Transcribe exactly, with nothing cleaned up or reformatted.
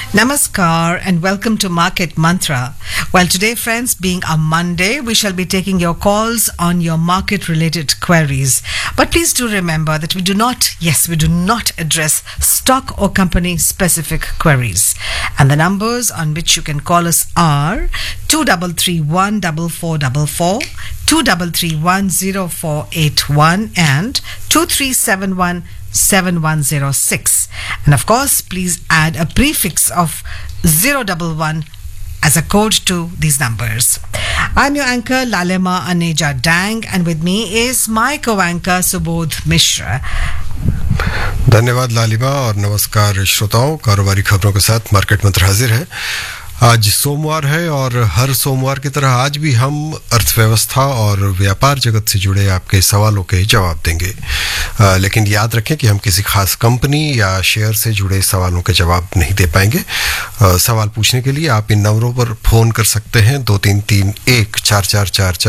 Namaskar and welcome to Market Mantra. Well, today, friends, being a Monday, we shall be taking your calls on your market-related queries. But please do remember that we do not, yes, we do not address stock or company-specific queries. And the numbers on which you can call us are two three three one four four four four, two three three one zero four eight one and two three seven one seven one zero six. And of course, please add a prefix of zero one one as a code to these numbers. I'm your anchor Lalema Aneja Dang, and with me is my co-anchor Subodh Mishra. धन्यवाद लालिमा और नमस्कार श्रोताओं, कारोबारी खबरों के साथ market मंत्र हाजिर है। आज सोमवार है और हर सोमवार की तरह आज भी हम अर्थव्यवस्था और व्यापार जगत से जुड़े आपके सवालों के जवाब देंगे। आ, लेकिन याद रखें कि हम किसी खास कंपनी या शेयर से जुड़े सवालों के जवाब नहीं दे पाएंगे। आ, सवाल पूछने के लिए आप इन नंबरों पर फोन कर सकते हैं दो तीन तीन एक चार चार चार चार